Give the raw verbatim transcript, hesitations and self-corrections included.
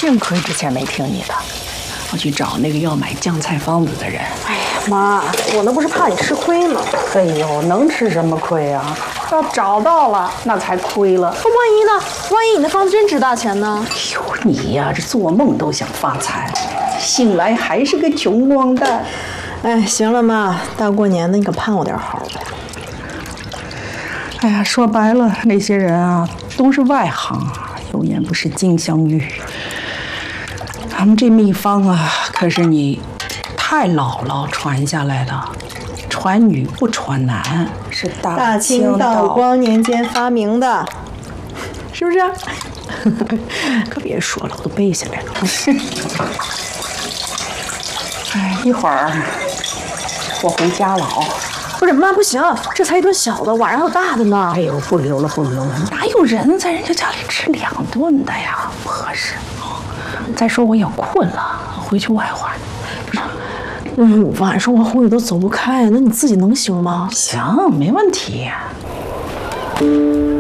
幸亏之前没听你的，我去找那个要买酱菜方子的人。 哎呀妈，我那不是怕你吃亏吗？ 哎呦，能吃什么亏啊？要找到了，那才亏了。 那万一呢？万一你那方子真值大钱呢？ 哎呦，你呀，这做梦都想发财，醒来还是个穷光蛋。 哎，行了妈，大过年的你可盼我点好呗。 哎呀，说白了，那些人啊，都是外行，有眼不识金镶玉。他们这秘方啊，可是你太姥姥传下来的，传女不传男，是大大清道光年间发明的，是不是？ 可别说了，我都背下来了。哎，一会儿我回家了哦。 不是妈，不行，这才一顿小的，晚上还有大的呢。 哎呦，不留了，不留了，哪有人在人家家里吃两顿的呀？不合适。再说我也困了，回去外换。 嗯，晚上我回去都走不开，那你自己能行吗？ 行，没问题。